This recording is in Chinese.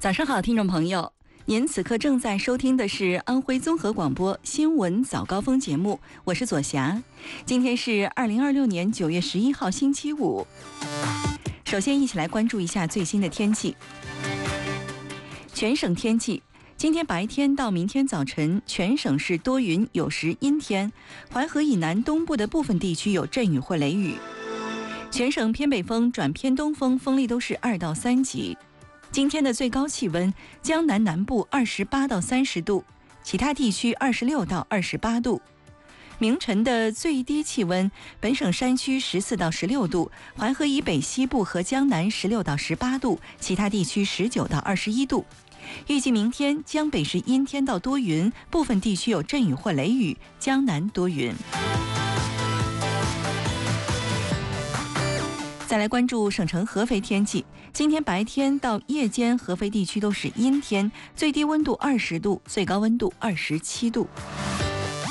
早上好，听众朋友，您此刻正在收听的是安徽综合广播新闻早高峰节目，我是左霞。今天是2026年9月11号星期五。首先一起来关注一下最新的天气。全省天气，今天白天到明天早晨，全省是多云有时阴天，淮河以南东部的部分地区有阵雨或雷雨。全省偏北风转偏东风，风力都是2到3级。今天的最高气温，江南南部28到30度，其他地区26到28度。明晨的最低气温，本省山区14到16度，淮河以北西部和江南16到18度，其他地区19到21度。预计明天江北是阴天到多云，部分地区有阵雨或雷雨，江南多云。再来关注省城合肥天气，今天白天到夜间合肥地区都是阴天，最低温度20度，最高温度27度。